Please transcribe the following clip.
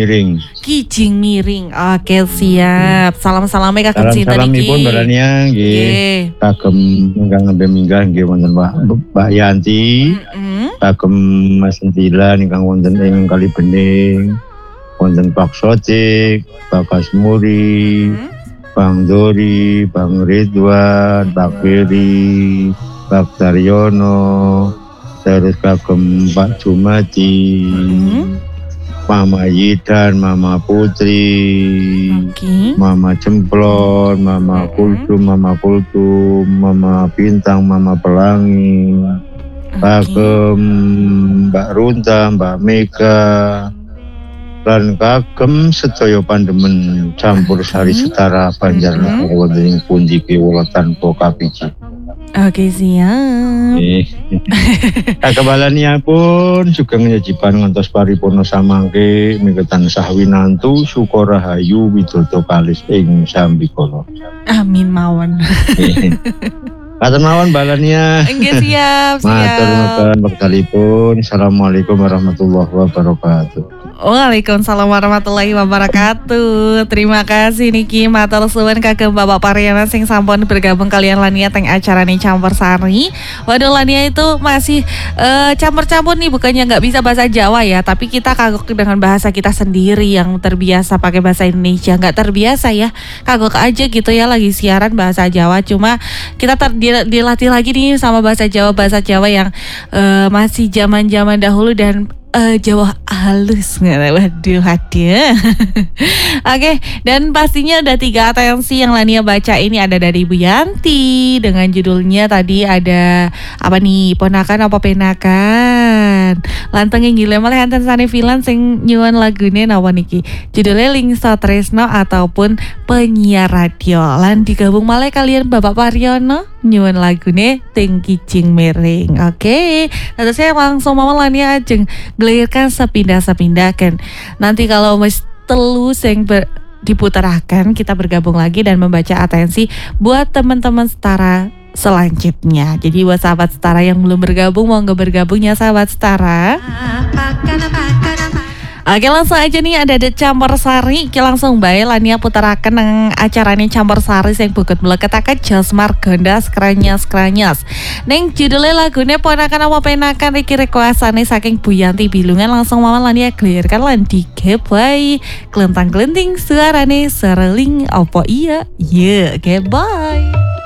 Miring. Kijing Miring. Oke, siap. Salam-salamnya kagem sinten iki? Salam-salamipun barania nggih. Kagem ingkang nembe minggah nggih wonten Mbak Yanti. Kagem Mas Sentila ingkang wonten ing Kalibening. Wonten Pak Sotik, Pak Kasmuri, Bang Dori, Bang Ridwan, Pak Beri, Pak Daryono, terus kagem Pak Jumati, Mama Yidan, Mama Putri, Mama Cemplon, Mama Kultum, Mama Bintang, Mama Pelangi, kagem Mbak Runta, Mbak Mega, lan kagem sedaya pandemen campur sari setara Banjarnegara wonten ing pundi piwulan tanpa kapiji. Oke, siap. Kakebalanipun juga nyajiban ngantos paripurna samangke mingketan sahwinantu syukur rahayu widodo kalis ing sambikala. Amin mawon. Katen mawon balania. Nggih, siap. Matur wektalipun. Assalamualaikum warahmatullahi wabarakatuh. Waalaikumsalam warahmatullahi wabarakatuh. Terima kasih niki matur suwun kagem Bapak Pariana sing sampun bergabung kalian Lania teng acara nih Campur Sari. Waduh, Lania itu masih campur-campur nih, bukannya nggak bisa bahasa Jawa ya, tapi kita kagok dengan bahasa kita sendiri yang terbiasa pakai bahasa Indonesia. Nggak terbiasa ya, kagok aja gitu ya lagi siaran bahasa Jawa. Cuma kita dilatih lagi nih sama bahasa Jawa yang masih zaman-zaman dahulu dan Jawa halus. Waduh. Oke, dan pastinya ada 3 atensi yang Lania baca ini ada dari Bu Yanti dengan judulnya tadi ada apa nih, ponakan apa penakan. Lanteng gile malah enten sane filan sing nyuwun lagune napa niki, judulnya Lingso Tresno ataupun penyiar radio. Lan digabung malah kalian Bapak Pariono nyuwun lagune Ting Kijing Miring. Oke, terus saya langsung mau Lania ajeng gelirkan sepindah-sepindahkan. Nanti kalau wis telu sing diputerakan, kita bergabung lagi dan membaca atensi buat teman-teman setara selanjutnya. Jadi buat sahabat setara yang belum bergabung, mau nggak bergabungnya sahabat setara? Oke, langsung aja nih ada Campur Sari. Kita langsung bae Lania puteraken nang acarane Campur Sari sing buket mleketaken Josmar Gondas kranyas. Ning judule lagune ponakan apa penakan iki requestane saking Bu Yanti Bilungan. Langsung mawon Lania clearkan lan digep wae. Klentang-klenting suarane sereling apa iya? Yeah, okay, bye.